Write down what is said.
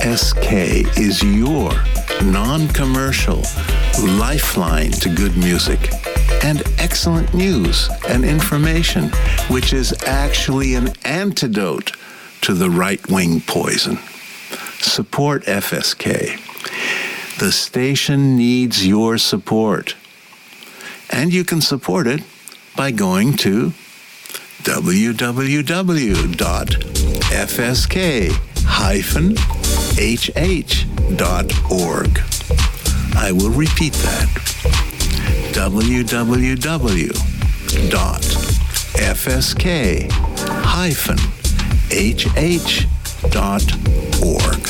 FSK is your non-commercial lifeline to good music and excellent news and information, which is actually an antidote to the right-wing poison. Support FSK. The station needs your support. And you can support it by going to www.fsk-hh.org. I will repeat that. www.fsk-hh.org.